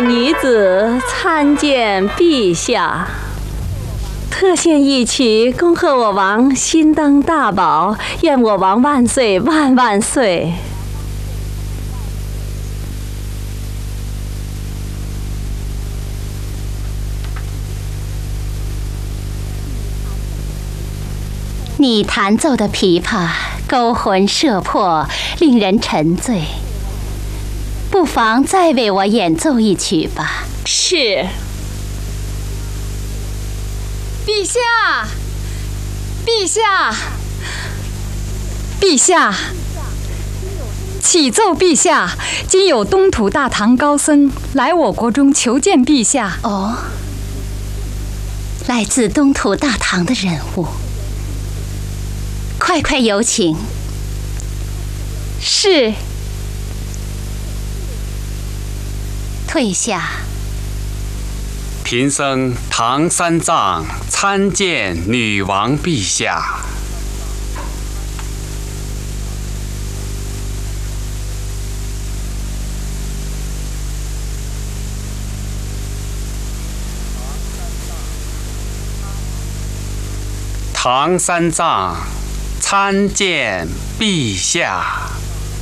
女子参见陛下。特献一曲，恭贺我王新登大宝，愿我王万岁万万岁。 你弹奏的琵琶勾魂摄魄，令人沉醉。不妨再为我演奏一曲吧。 是。 陛下，陛下，陛下！启奏陛下，今有东土大唐高僧来我国中求见陛下。 哦，来自东土大唐的人物。快快有请。 是。 退下。 贫僧唐三藏参见女王陛下。唐三藏参见陛下。